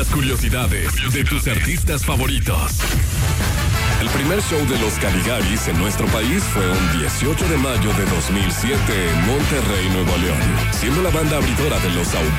las curiosidades de tus artistas favoritos. El primer show de los Caligaris en nuestro país fue un 18 de mayo de 2007 en Monterrey, Nuevo León, siendo la banda abridora de los